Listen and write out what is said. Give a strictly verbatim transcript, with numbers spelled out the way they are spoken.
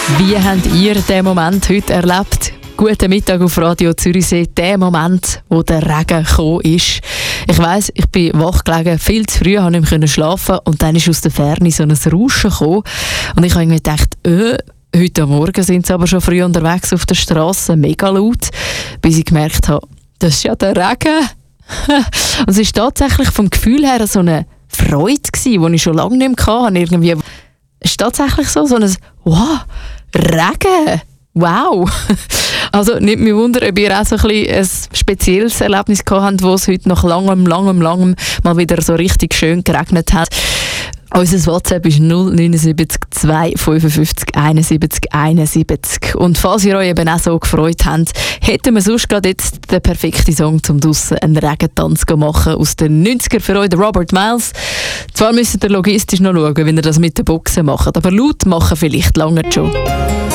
Wie habt ihr diesen Moment heute erlebt? Guten Mittag auf Radio Zürichsee, der Moment, wo der Regen gekommen ist. Ich weiss, ich bin wach gelegen, viel zu früh, konnte nicht mehr schlafen und dann ist aus der Ferne so ein Rauschen gekommen. Und ich habe irgendwie gedacht, äh, heute Morgen sind sie aber schon früh unterwegs auf der Straße, mega laut, bis ich gemerkt habe, das ist ja der Regen. Und es war tatsächlich vom Gefühl her so eine Freude gewesen, die ich schon lange nicht mehr hatte. Irgendwie, es ist tatsächlich so, so ein «Wow, Regen! Wow!» Also nicht mich wundern, ob ihr auch so ein, bisschen ein spezielles Erlebnis gehabt habt, wo es heute nach langem, langem, langem mal wieder so richtig schön geregnet hat. Unser WhatsApp ist null neun sieben zwei fünf fünf einundsiebzig einundsiebzig. Und falls ihr euch eben auch so gefreut habt, hätten wir sonst gerade jetzt den perfekten Song, um draussen einen Regentanz zu machen aus den neunziger für euch, der Robert Miles. Zwar müsst ihr logistisch noch schauen, wenn ihr das mit den Boxen macht, aber laut machen vielleicht lange schon.